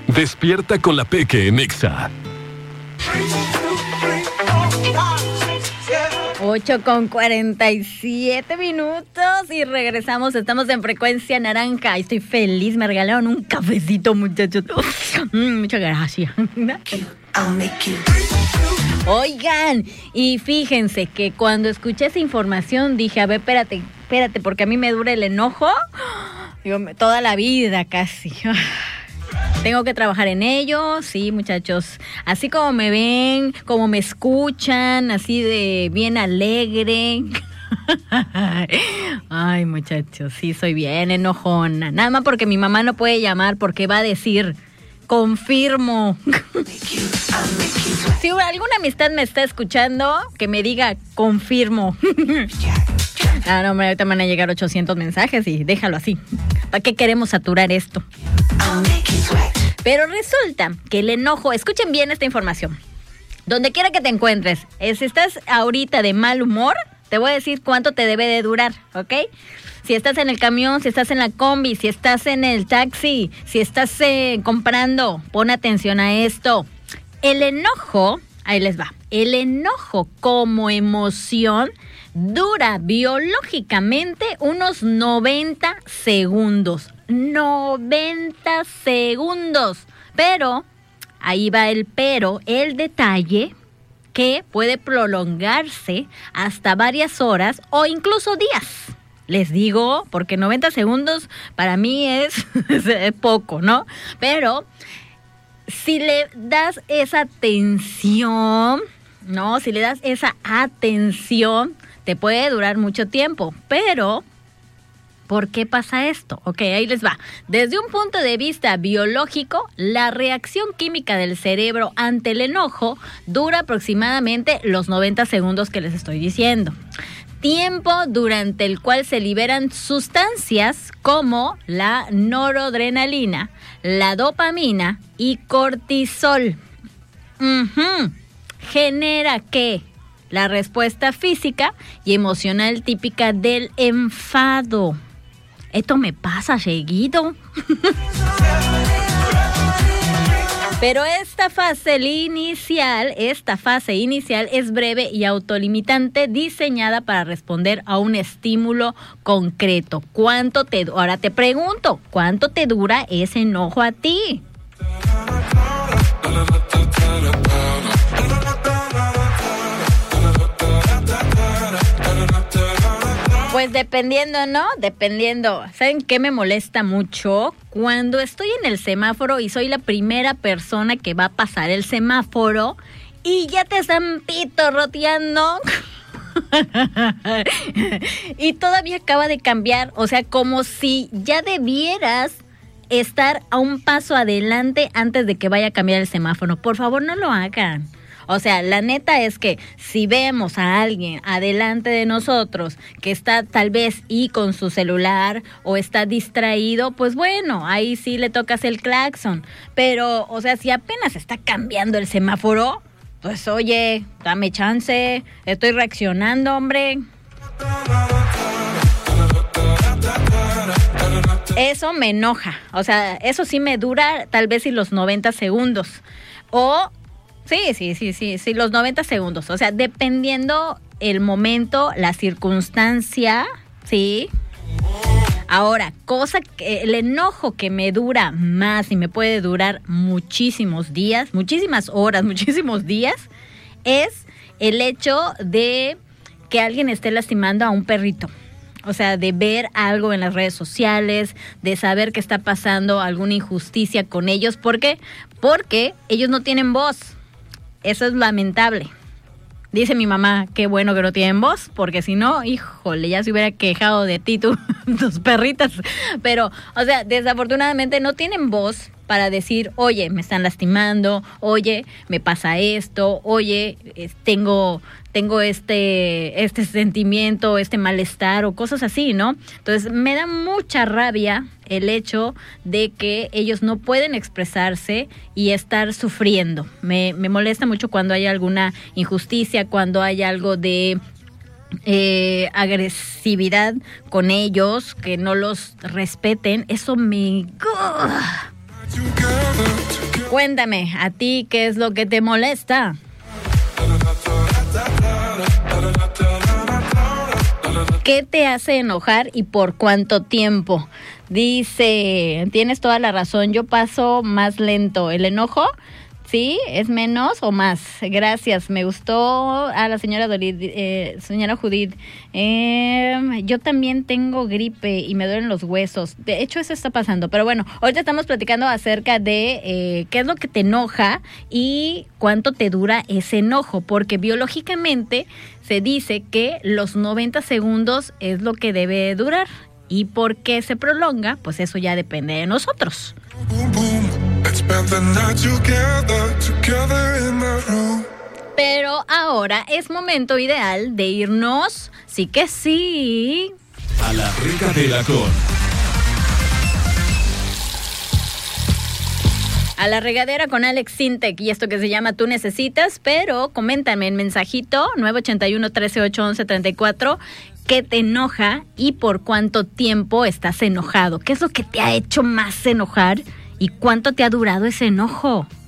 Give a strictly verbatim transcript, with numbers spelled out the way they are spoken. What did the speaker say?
Despierta con la Peque en Exa. ocho con cuarenta y siete minutos y regresamos. Estamos en Frecuencia Naranja. Estoy feliz, me regalaron un cafecito, muchachos. Mm, muchas gracias. Oigan, y fíjense que cuando escuché esa información dije, a ver, espérate, espérate, porque a mí me dura el enojo. Digo, toda la vida casi. Tengo que trabajar en ello, sí, muchachos. Así como me ven, como me escuchan, así de bien alegre. Ay, muchachos, sí, soy bien enojona. Nada más porque mi mamá no puede llamar porque va a decir, confirmo. Si alguna amistad me está escuchando, que me diga, confirmo. Ah, no, hombre, ahorita me van a llegar ochocientos mensajes y déjalo así. ¿Para qué queremos saturar esto? Pero resulta que el enojo, escuchen bien esta información, donde quiera que te encuentres, si estás ahorita de mal humor, te voy a decir cuánto te debe de durar, ¿ok? Si estás en el camión, si estás en la combi, si estás en el taxi, si estás eh, comprando, pon atención a esto. El enojo, ahí les va, el enojo como emoción dura biológicamente unos noventa segundos. noventa segundos. Pero, ahí va el pero, el detalle, que puede prolongarse hasta varias horas o incluso días. Les digo, porque noventa segundos para mí es, es poco, ¿no? Pero, si le das esa atención, ¿no? Si le das esa atención, te puede durar mucho tiempo, pero ¿por qué pasa esto? Ok, ahí les va. Desde un punto de vista biológico, la reacción química del cerebro ante el enojo dura aproximadamente los noventa segundos que les estoy diciendo. Tiempo durante el cual se liberan sustancias como la noradrenalina, la dopamina y cortisol. Uh-huh. Genera que la respuesta física y emocional típica del enfado. Esto me pasa seguido. Pero esta fase inicial, esta fase inicial es breve y autolimitante, diseñada para responder a un estímulo concreto. ¿Cuánto te, ahora te pregunto, ¿cuánto te dura ese enojo a ti? Pues dependiendo, ¿no? Dependiendo. ¿Saben qué me molesta mucho? Cuando estoy en el semáforo y soy la primera persona que va a pasar el semáforo y ya te están pitorroteando y todavía acaba de cambiar. O sea, como si ya debieras estar a un paso adelante antes de que vaya a cambiar el semáforo. Por favor, no lo hagan. O sea, la neta es que si vemos a alguien adelante de nosotros que está tal vez y con su celular o está distraído, pues bueno, ahí sí le tocas el claxon. Pero, o sea, si apenas está cambiando el semáforo, pues oye, dame chance, estoy reaccionando, hombre. Eso me enoja, o sea, eso sí me dura tal vez y los noventa segundos. O... Sí, sí, sí, sí, sí, los noventa segundos. O sea, dependiendo el momento, la circunstancia, ¿sí? Ahora, cosa que el enojo que me dura más y me puede durar muchísimos días, muchísimas horas, muchísimos días, es el hecho de que alguien esté lastimando a un perrito. O sea, de ver algo en las redes sociales, de saber que está pasando alguna injusticia con ellos. ¿Por qué? Porque ellos no tienen voz. Eso es lamentable. Dice mi mamá, qué bueno que no tienen voz, porque si no, híjole, ya se hubiera quejado de ti, tú, tus perritas. Pero, o sea, desafortunadamente no tienen voz para decir, oye, me están lastimando, oye, me pasa esto, oye, tengo, tengo este, este sentimiento, este malestar o cosas así, ¿no? Entonces, me da mucha rabia el hecho de que ellos no pueden expresarse y estar sufriendo. Me, me molesta mucho cuando hay alguna injusticia, cuando hay algo de eh, agresividad con ellos, que no los respeten. Eso me... ¡Ugh! Cuéntame, ¿a ti qué es lo que te molesta? ¿Qué te hace enojar y por cuánto tiempo? Dice, tienes toda la razón, yo paso más lento. ¿El enojo? ¿Sí? ¿Es menos o más? Gracias, me gustó a la señora Dorit, eh, señora Judith. Eh, yo también tengo gripe y me duelen los huesos. De hecho, eso está pasando. Pero bueno, ahorita estamos platicando acerca de eh, qué es lo que te enoja y cuánto te dura ese enojo. Porque biológicamente se dice que los noventa segundos es lo que debe durar. ¿Y por qué se prolonga? Pues eso ya depende de nosotros. Pero ahora es momento ideal de irnos, sí que sí, a la regadera con... A la regadera con Alex Sintek y esto que se llama Tú Necesitas, pero coméntame en mensajito nueve ochenta y uno, trece, ocho, once, treinta y cuatro qué te enoja y por cuánto tiempo estás enojado. ¿Qué es lo que te ha hecho más enojar y cuánto te ha durado ese enojo?